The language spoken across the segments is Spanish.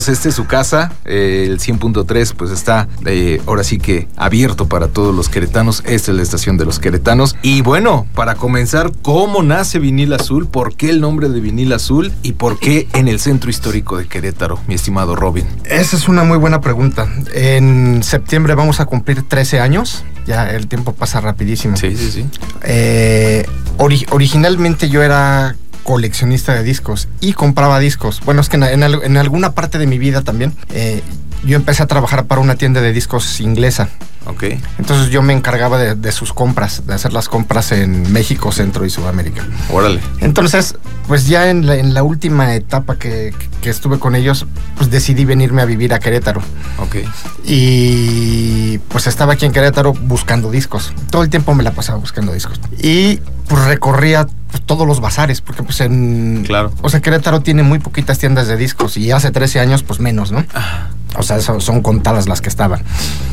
Este es su casa, el 100.3 pues está ahora sí que abierto para todos los queretanos. Esta es la estación de los queretanos. Y bueno, para comenzar, ¿cómo nace Vinil Azul? ¿Por qué el nombre de Vinil Azul? ¿Y por qué en el centro histórico de Querétaro, mi estimado Robin? Esa es una muy buena pregunta. En septiembre vamos a cumplir 13 años. Ya el tiempo pasa rapidísimo. Sí. Originalmente yo era coleccionista de discos y compraba discos. Bueno, es que en alguna parte de mi vida también yo empecé a trabajar para una tienda de discos inglesa. Ok. Entonces yo me encargaba de sus compras, de hacer las compras en México, Centro y Sudamérica. Órale. Entonces, pues ya en la última etapa que estuve con ellos, pues decidí venirme a vivir a Querétaro. Ok. Y pues estaba aquí en Querétaro buscando discos. Todo el tiempo me la pasaba buscando discos. Y pues recorría todos los bazares, porque pues Claro. O sea, Querétaro tiene muy poquitas tiendas de discos y hace 13 años pues menos, ¿no? O sea, son contadas las que estaban.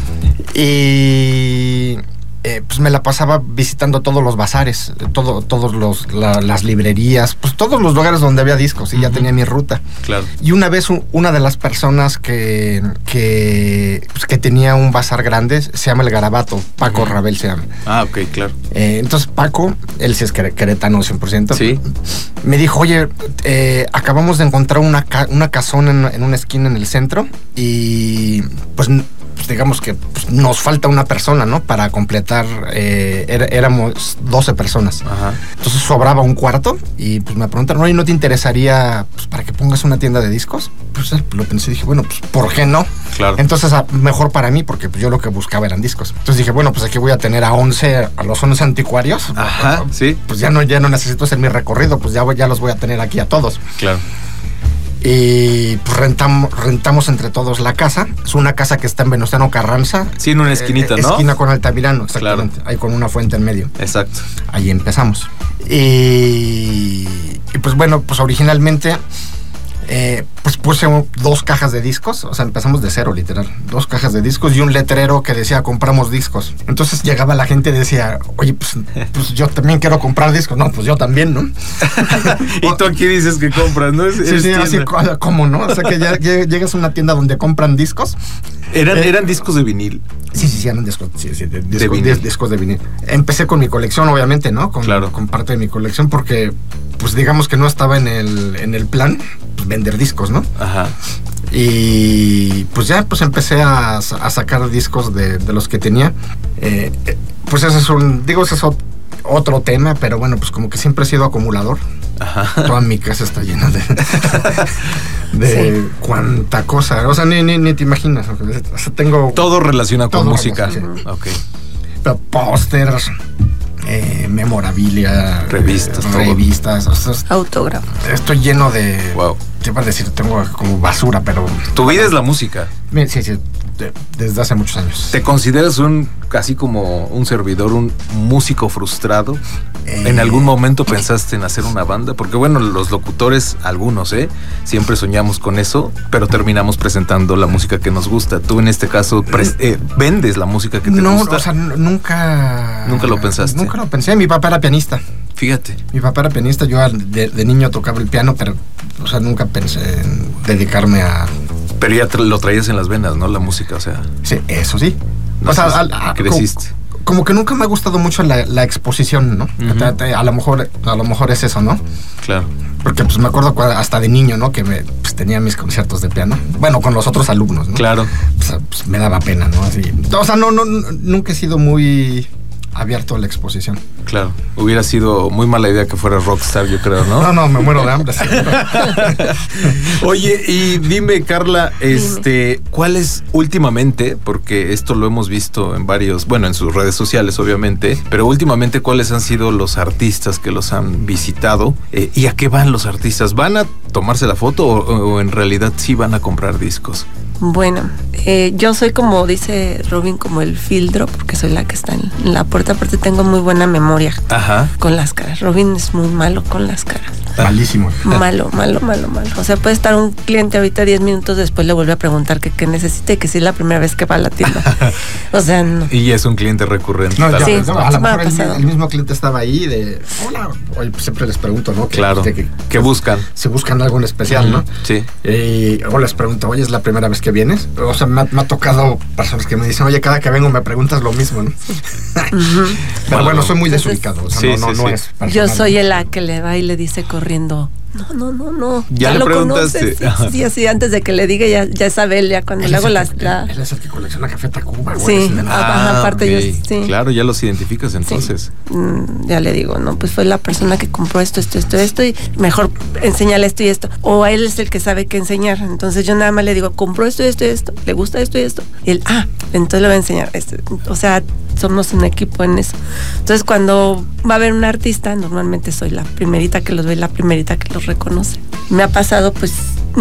Y pues me la pasaba visitando todos los bazares, las librerías, pues todos los lugares donde había discos, y ya tenía mi ruta. Claro. Y una vez una de las personas que tenía un bazar grande se llama El Garabato, Paco Rabel se llama. Ok, claro. Entonces Paco, él sí es queretano 100%. Sí. Me dijo, oye, acabamos de encontrar una casona en una esquina en el centro y pues digamos que pues, nos falta una persona, ¿no? Para completar, éramos 12 personas. Ajá. Entonces sobraba un cuarto y pues me preguntaron, oye, ¿no te interesaría pues, para que pongas una tienda de discos? Pues lo pensé y dije, bueno, pues ¿por qué no? Claro. Entonces mejor para mí, porque pues, yo lo que buscaba eran discos. Entonces dije, bueno, pues aquí voy a tener a los 11 anticuarios. Ajá, sí. Pues ya no necesito hacer mi recorrido, pues ya los voy a tener aquí a todos. Claro. Y pues rentamos entre todos la casa. Es una casa que está en Venustiano Carranza. Sí, en una esquinita, ¿no? Esquina con Altamirano, exactamente. Claro. Ahí con una fuente en medio. Exacto. Ahí empezamos. Y pues bueno, pues originalmente pues puse 2 cajas de discos. O sea, empezamos de cero, literal. 2 cajas de discos y un letrero que decía compramos discos. Entonces llegaba la gente y decía, oye, pues yo también quiero comprar discos. No, pues yo también, ¿no? Y tú aquí dices que compras, ¿no? Sí, así, ¿cómo no? O sea, que ya llegas a una tienda donde compran discos. ¿Eran discos de vinil? Sí, eran discos. Sí, discos de vinil. Empecé con mi colección, obviamente, ¿no? Con parte de mi colección, porque, pues digamos que no estaba en el plan pues, vender discos, ¿no? Ajá. Y pues ya pues empecé a sacar discos de los que tenía. Pues ese es otro tema, pero bueno, pues como que siempre he sido acumulador. Ajá. Toda mi casa está llena de sí. Cuánta cosa. O sea, ni te imaginas. O sea, tengo todo relacionado con música. Sí. Okay. Pero pósters, memorabilia, revistas, o sea, autógrafos. Estoy lleno de. Wow. Te iba a decir, tengo como basura, pero. Tu vida es la música. Sí. Desde hace muchos años. ¿Te consideras casi como un servidor, un músico frustrado? ¿En algún momento pensaste en hacer una banda? Porque bueno, los locutores, algunos, siempre soñamos con eso, pero terminamos presentando la música que nos gusta. Tú en este caso vendes la música que te gusta. No, o sea, nunca lo pensaste. Nunca lo pensé. Mi papá era pianista. Fíjate. Mi papá era pianista. Yo de niño tocaba el piano, pero o sea, nunca pensé en dedicarme a... Pero ya lo traías en las venas, ¿no? La música, o sea... Sí, eso sí. No, o sea, creciste. Como que nunca me ha gustado mucho la exposición, ¿no? Uh-huh. A lo mejor es eso, ¿no? Claro. Porque pues me acuerdo hasta de niño, ¿no? Que pues, tenía mis conciertos de piano. Bueno, con los otros alumnos, ¿no? Claro. Pues me daba pena, ¿no? Así, o sea, nunca he sido muy abierto a la exposición. Claro. Hubiera sido muy mala idea que fueras rockstar, yo creo, ¿no? No, me muero de hambre. Oye, y dime, Carla, ¿cuál es últimamente, porque esto lo hemos visto en sus redes sociales, obviamente, pero últimamente, ¿cuáles han sido los artistas que los han visitado? ¿Y a qué van los artistas? ¿Van a tomarse la foto o en realidad sí van a comprar discos? Bueno, yo soy, como dice Robin, como el filtro, porque soy la que está en la puerta. Aparte tengo muy buena memoria. Ajá. Con las caras. Robin es muy malo con las caras. Malísimo. Malo. O sea, puede estar un cliente ahorita 10 minutos después, le vuelve a preguntar que necesite, que si es la primera vez que va a la tienda. O sea, no. Y es un cliente recurrente. No, a lo mejor el mismo cliente estaba ahí de, hola, oye, pues siempre les pregunto, ¿no? Claro. ¿Qué buscan? Se buscan necesitan algo en especial, ¿no? Sí. O les pregunto, oye, ¿es la primera vez que vienes? O sea, me ha tocado personas que me dicen, oye, cada que vengo me preguntas lo mismo, ¿no? Pero bueno, soy muy desubicado. O sea, no es personal. Yo soy la que le va y le dice corriendo, no. Ya le lo preguntaste. conoces. Sí, así antes de que le diga, ya sabe él, ya cuando Él le hago Él es el que colecciona Café Tacuba, güey. Sí, aparte ok. yo, sí. Claro, ya los identificas entonces. Ya le digo, no, pues fue la persona que compró esto, y mejor enséñale esto y esto. O él es el que sabe qué enseñar. Entonces yo nada más le digo, compró esto y esto, le gusta esto y esto. Y él, entonces le voy a enseñar esto. O sea, somos un equipo en eso. Entonces cuando va a haber un artista, normalmente soy la primerita que los ve, la primerita que los reconoce. Me ha pasado, pues,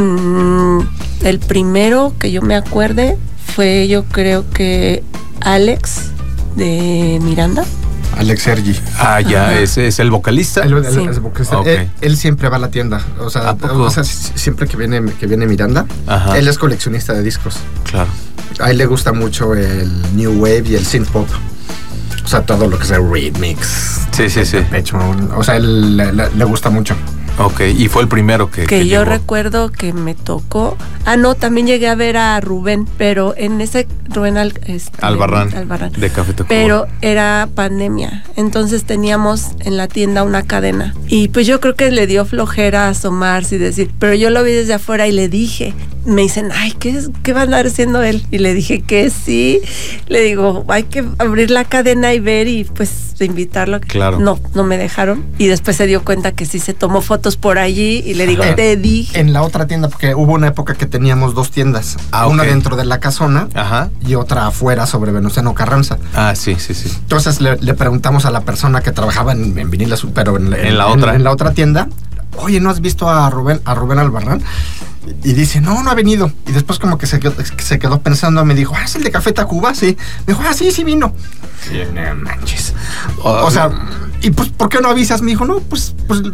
el primero que yo me acuerde fue, yo creo que Alex de Miranda. Alex Sergi. Ya, ese es el vocalista. El vocalista. Okay. Él siempre va a la tienda. O sea, siempre que viene Miranda, Ajá. él es coleccionista de discos. Claro. A él le gusta mucho el New Wave y el Synth Pop. O sea, todo lo que sea Rhythmix. Sí. O sea, él le gusta mucho. Ok, y fue el primero que yo llegó. recuerdo que me tocó. No, también llegué a ver a Rubén, pero en ese Rubén Albarrán, de Café Tacuba. Pero era pandemia, entonces teníamos en la tienda una cadena y pues yo creo que le dio flojera asomarse y decir, pero yo lo vi desde afuera y le dije, me dicen, ay, ¿qué va a andar haciendo él? Y le dije que sí, le digo, hay que abrir la cadena y ver y pues invitarlo. Claro. No me dejaron y después se dio cuenta que sí se tomó fotos por allí y le digo, te dije. En la otra tienda, porque hubo una época que teníamos dos tiendas, una dentro de la casona y otra afuera sobre Venustiano Carranza. Sí. Entonces le preguntamos a la persona que trabajaba en Vinil Azul, pero en la otra tienda, oye, ¿no has visto a Rubén Albarrán? Y dice, no ha venido. Y después como que se quedó pensando, me dijo, ¿es el de Café Tacuba? Sí. Me dijo, sí vino. Sí, no manches. O sea, y pues, ¿por qué no avisas? Me dijo, no, pues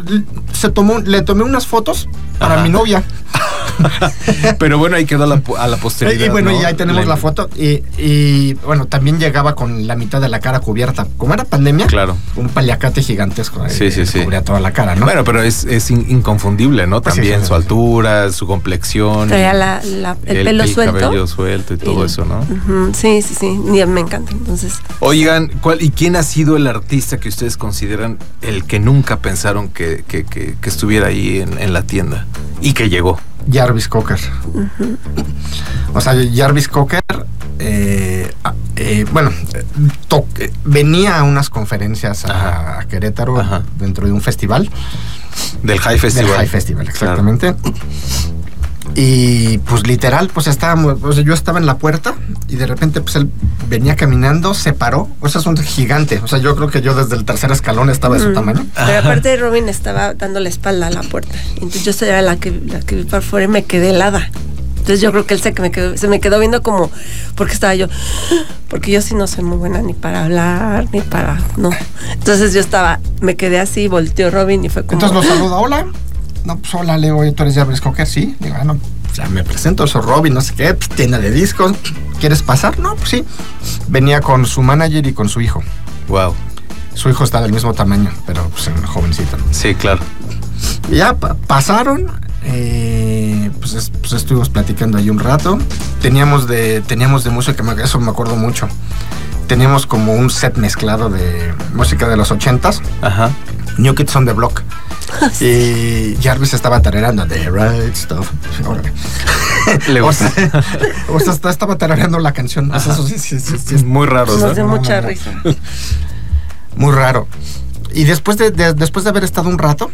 le tomé unas fotos para mi novia. Pero bueno, ahí quedó a la posteridad. Y bueno, y ahí tenemos la foto. Y bueno, también llegaba con la mitad de la cara cubierta. Como era pandemia, claro, un paliacate gigantesco. Sí. Cubría toda la cara, ¿no? Bueno, pero es inconfundible, ¿no? Pues también su altura, su complexión. Traía el pelo suelto. El cabello suelto y todo eso, ¿no? Sí. Me encanta, entonces. Oigan, ¿y quién ha sido el artista que ustedes consideran el que nunca pensaron que estuviera ahí en la tienda y que llegó? Jarvis Cocker. O sea, Jarvis Cocker, venía a unas conferencias a Querétaro dentro de un festival. Del High Festival. Del High Festival, exactamente. Claro. Y pues literal, pues yo estaba en la puerta y de repente pues él venía caminando, se paró. O sea, es un gigante. O sea, yo creo que yo desde el tercer escalón estaba de su tamaño. Pero aparte Robin estaba dando la espalda a la puerta. Entonces yo soy la que vi para afuera y me quedé helada. Entonces yo creo que él se me quedó viendo como, porque yo sí no soy muy buena ni para hablar, no. Entonces me quedé así, volteó Robin y fue como. Entonces lo saluda, hola. No, pues hola, Leo, ¿tú eres Jarvis Cocker? Sí. Digo, bueno, ya me presento, soy Robin, no sé qué, pues, tienda de discos. ¿Quieres pasar? No, pues sí. Venía con su manager y con su hijo. Wow. Su hijo está del mismo tamaño, pero pues jovencito. Sí, claro. Y ya pasaron, pues estuvimos platicando ahí un rato. Teníamos de música, eso me acuerdo mucho. Teníamos como un set mezclado de música de los 80s. New Kids on the Block. Y Jarvis estaba tarareando The Right Stuff. Le gusta. O sea, estaba tarareando la canción. O sea, eso sí, es muy raro. Nos dio mucha risa. Muy raro. Y después de haber estado un rato,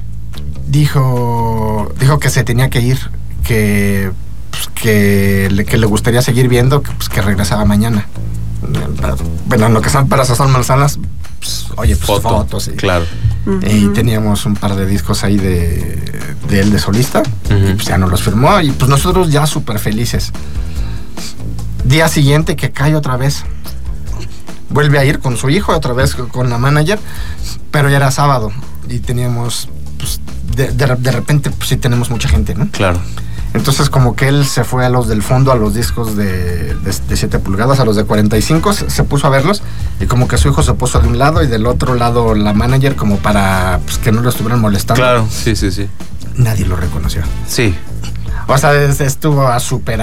dijo que se tenía que ir, que le gustaría seguir viendo, que regresaba mañana. Bueno, en lo que son para esas manzanas, pues, oye, pues fotos. Claro. Y teníamos un par de discos ahí de él de solista. Y pues ya nos los firmó. Y pues nosotros ya súper felices. Día siguiente que cae otra vez. Vuelve a ir con su hijo, otra vez con la manager. Pero ya era sábado. Y teníamos, pues, de repente, pues sí tenemos mucha gente, ¿no? Claro. Entonces como que él se fue a los del fondo, a los discos de 7 pulgadas, a los de 45, se puso a verlos y como que su hijo se puso de un lado y del otro lado la manager como para pues, que no lo estuvieran molestando. Claro, sí. nadie lo reconoció. Sí. O sea, estuvo a súper